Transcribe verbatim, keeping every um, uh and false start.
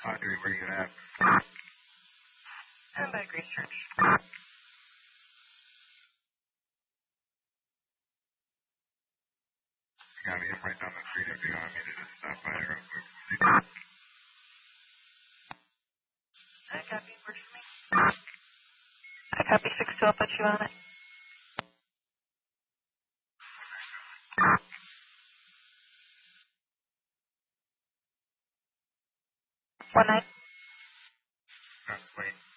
Audrey, where you at? I'm by Grace Church. Got me. I'm right down the street if you want me to just stop by real quick. I copy. Works for me. I copy six two. I'll put you on it. One night. That's late.